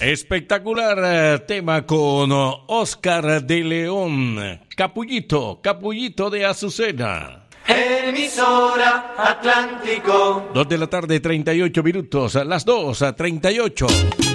Espectacular tema con Oscar de León. Capullito, Capullito de Azucena. Emisora Atlántico. 2 de la tarde, 38 minutos. Las 2:38.